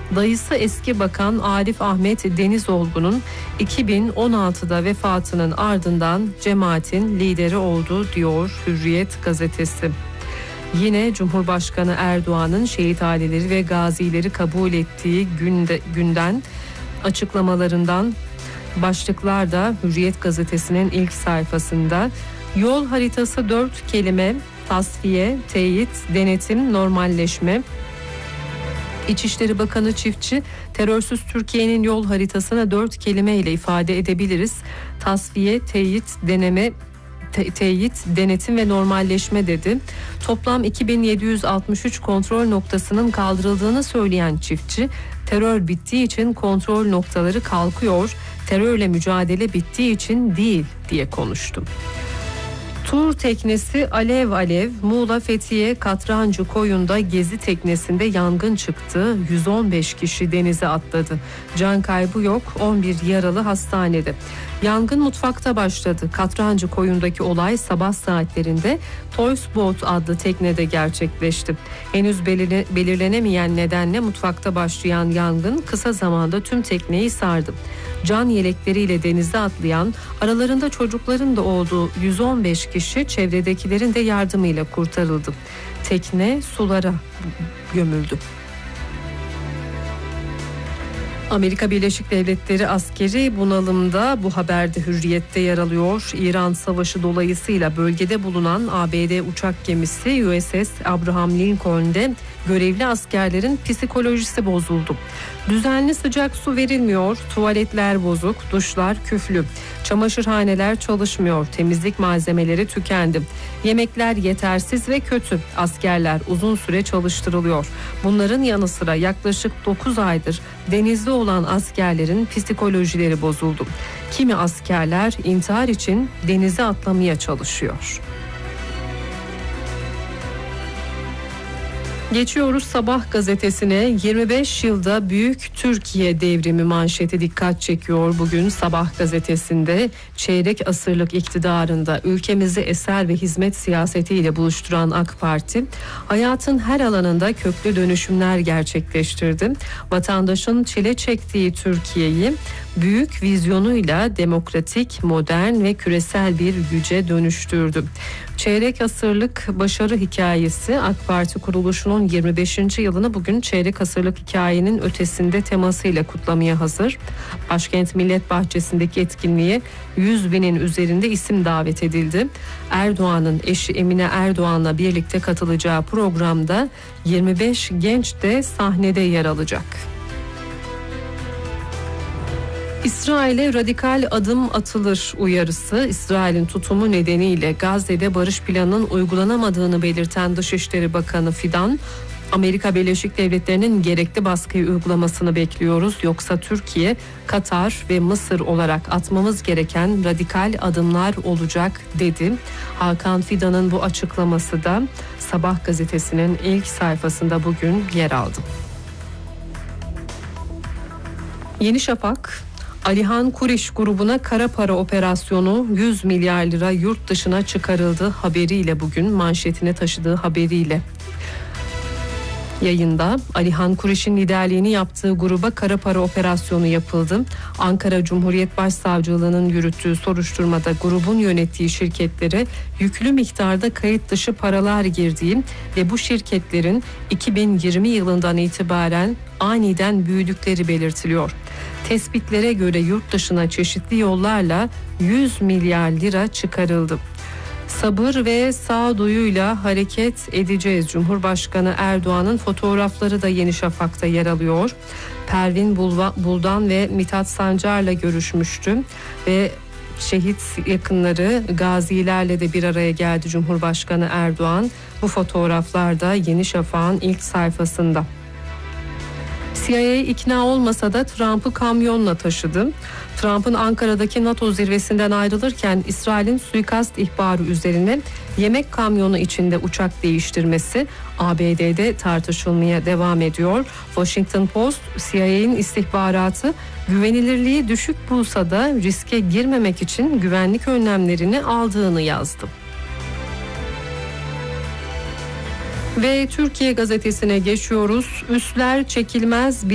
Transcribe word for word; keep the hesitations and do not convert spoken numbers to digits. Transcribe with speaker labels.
Speaker 1: dayısı eski bakan Arif Ahmet Denizolgu'nun iki bin on altıda vefatının ardından cemaatin lideri oldu diyor Hürriyet gazetesi. Yine Cumhurbaşkanı Erdoğan'ın şehit aileleri ve gazileri kabul ettiği günde, günden açıklamalarından başlıklar da Hürriyet gazetesinin ilk sayfasında. Yol haritası dört kelime: tasfiye, teyit, denetim, normalleşme. İçişleri Bakanı Çiftçi, terörsüz Türkiye'nin yol haritasını dört kelime ile ifade edebiliriz. Tasfiye, teyit, deneme, te- teyit, denetim ve normalleşme dedi. Toplam iki bin yedi yüz altmış üç kontrol noktasının kaldırıldığını söyleyen Çiftçi, terör bittiği için kontrol noktaları kalkıyor, terörle mücadele bittiği için değil diye konuştu. Tur teknesi alev alev. Muğla Fethiye Katrancı Koyun'da gezi teknesinde yangın çıktı. yüz on beş kişi denize atladı. Can kaybı yok. on bir yaralı hastanede. Yangın mutfakta başladı. Katrancı Koyun'daki olay sabah saatlerinde Toys Boat adlı teknede gerçekleşti. Henüz belirlenemeyen nedenle mutfakta başlayan yangın kısa zamanda tüm tekneyi sardı. Can yelekleriyle denize atlayan, aralarında çocukların da olduğu yüz on beş kişi çevredekilerin de yardımıyla kurtarıldı. Tekne sulara gömüldü. Amerika Birleşik Devletleri askeri bunalımda, bu haberde Hürriyet'te yer alıyor. İran Savaşı dolayısıyla bölgede bulunan A B D uçak gemisi U S S Abraham Lincoln'de görevli askerlerin psikolojisi bozuldu. Düzenli sıcak su verilmiyor, tuvaletler bozuk, duşlar küflü, çamaşırhaneler çalışmıyor, temizlik malzemeleri tükendi. Yemekler yetersiz ve kötü, askerler uzun süre çalıştırılıyor. Bunların yanı sıra yaklaşık dokuz aydır denizde olan askerlerin psikolojileri bozuldu. Kimi askerler intihar için denize atlamaya çalışıyor. Geçiyoruz Sabah gazetesine. yirmi beş yılda büyük Türkiye devrimi manşeti dikkat çekiyor bugün Sabah gazetesinde. Çeyrek asırlık iktidarında ülkemizi eser ve hizmet siyasetiyle buluşturan AK Parti, hayatın her alanında köklü dönüşümler gerçekleştirdi. Vatandaşın çile çektiği Türkiye'yi büyük vizyonuyla demokratik, modern ve küresel bir güce dönüştürdü. Çeyrek asırlık başarı hikayesi AK Parti kuruluşunun yirmi beşinci yılını bugün çeyrek asırlık hikayenin ötesinde temasıyla kutlamaya hazır. Başkent Millet Bahçesi'ndeki etkinliğe yüz binin üzerinde isim davet edildi. Erdoğan'ın eşi Emine Erdoğan'la birlikte katılacağı programda yirmi beş genç de sahnede yer alacak. İsrail'e radikal adım atılır uyarısı. İsrail'in tutumu nedeniyle Gazze'de barış planının uygulanamadığını belirten Dışişleri Bakanı Fidan, Amerika Birleşik Devletleri'nin gerekli baskıyı uygulamasını bekliyoruz. Yoksa Türkiye, Katar ve Mısır olarak atmamız gereken radikal adımlar olacak dedi. Hakan Fidan'ın bu açıklaması da Sabah gazetesinin ilk sayfasında bugün yer aldı. Yeni Şafak, Alihan Kuriş grubuna kara para operasyonu yüz milyar lira yurt dışına çıkarıldı haberiyle bugün manşetine taşıdığı haberiyle. Yayında Alihan Kuriş'in liderliğini yaptığı gruba kara para operasyonu yapıldı. Ankara Cumhuriyet Başsavcılığı'nın yürüttüğü soruşturmada grubun yönettiği şirketlere yüklü miktarda kayıt dışı paralar girdiği ve bu şirketlerin iki bin yirmi yılından itibaren aniden büyüdükleri belirtiliyor. Tespitlere göre yurt dışına çeşitli yollarla yüz milyar lira çıkarıldı. Sabır ve sağduyuyla hareket edeceğiz. Cumhurbaşkanı Erdoğan'ın fotoğrafları da Yeni Şafak'ta yer alıyor. Pervin Buldan ve Mithat Sancar'la görüşmüştü ve şehit yakınları, gazilerle de bir araya geldi Cumhurbaşkanı Erdoğan. Bu fotoğraflar da Yeni Şafak'ın ilk sayfasında. C I A ikna olmasa da Trump'ı kamyonla taşıdı. Trump'ın Ankara'daki NATO zirvesinden ayrılırken İsrail'in suikast ihbarı üzerine yemek kamyonu içinde uçak değiştirmesi A B D'de tartışılmaya devam ediyor. Washington Post, C I A'nin istihbaratı güvenilirliği düşük bulsa da riske girmemek için güvenlik önlemlerini aldığını yazdı. Ve Türkiye Gazetesi'ne geçiyoruz. Üsler çekilmez bir